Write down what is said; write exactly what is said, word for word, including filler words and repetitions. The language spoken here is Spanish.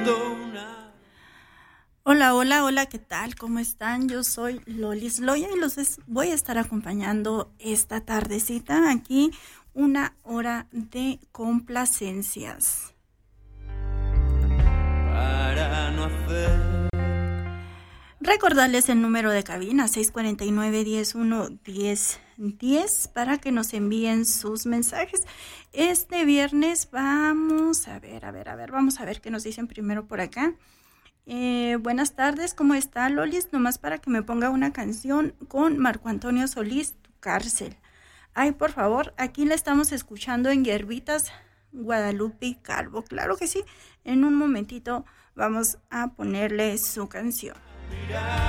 Hola, hola, hola, ¿qué tal? ¿Cómo están? Yo soy Lolis Loya y los es- voy a estar acompañando esta tardecita aquí, una hora de complacencias. Para no hacer. Recordarles el número de cabina seis cuatro nueve, uno uno, uno cero uno cero para que nos envíen sus mensajes. Este viernes vamos a ver, a ver, a ver, vamos a ver qué nos dicen primero por acá. Eh, buenas tardes, ¿cómo está Lolis? Nomás para que me ponga una canción con Marco Antonio Solís, Tu Cárcel. Ay, por favor, aquí la estamos escuchando en Hierbitas, Guadalupe y Calvo. Claro que sí, en un momentito vamos a ponerle su canción.